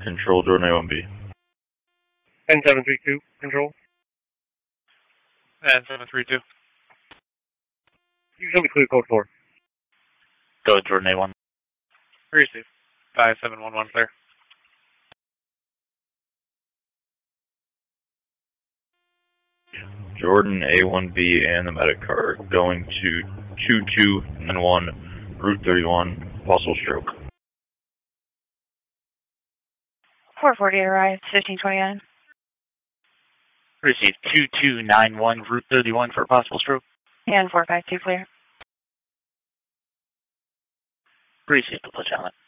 Control, Jordan A1B. 10732, Control. 732. You show me clear code 4. Go ahead, Jordan A1. Receive. 5711, clear. Jordan A1B and the medic car going to 2291 Route 31, possible stroke. 440 arrived, 1529. Receive 2291 Route 31 for possible stroke. And 452 clear. Receive the platoon.